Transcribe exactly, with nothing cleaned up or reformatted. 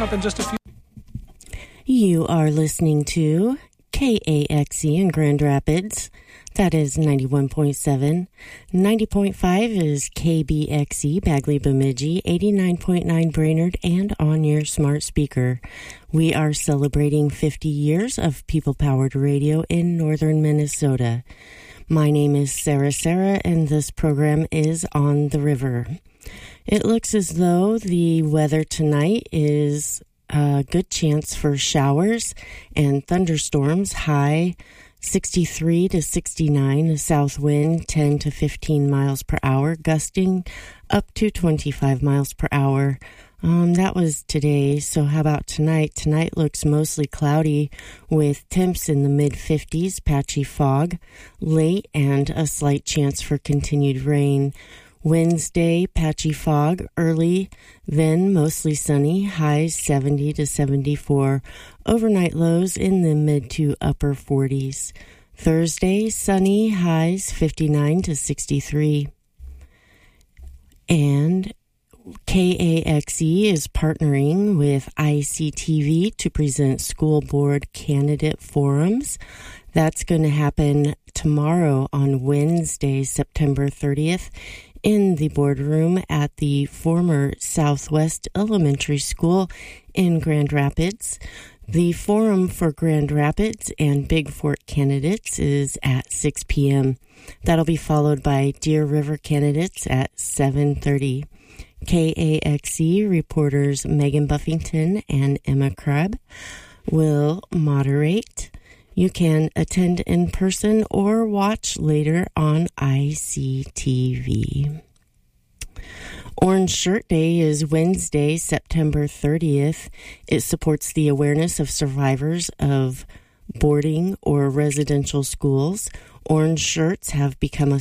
up in just a few. You are listening to K A X E in Grand Rapids. That is ninety-one point seven. ninety point five is K B X E, Bagley Bemidji, eighty-nine point nine Brainerd, and on your smart speaker. We are celebrating fifty years of people-powered radio in northern Minnesota. My name is Sarah Sarah, and this program is On the River. It looks as though the weather tonight is a good chance for showers and thunderstorms, high sixty-three to sixty-nine, a south wind ten to fifteen miles per hour, gusting up to twenty-five miles per hour. Um, that was today, so how about tonight? Tonight looks mostly cloudy with temps in the mid-fifties, patchy fog, late, and a slight chance for continued rain. Wednesday, patchy fog, early, then mostly sunny, highs seventy to seventy-four, overnight lows in the mid to upper forties. Thursday, sunny, highs fifty-nine to sixty-three. And K A X E is partnering with I C T V to present school board candidate forums. That's going to happen tomorrow on Wednesday, September thirtieth, in the boardroom at the former Southwest Elementary School in Grand Rapids. The forum for Grand Rapids and Big Fort candidates is at six p.m. That'll be followed by Deer River candidates at seven thirty. K A X E reporters Megan Buffington and Emma Krebs will moderate. You can attend in person or watch later on I C T V. Orange Shirt Day is Wednesday, September thirtieth. It supports the awareness of survivors of boarding or residential schools. Orange shirts have become a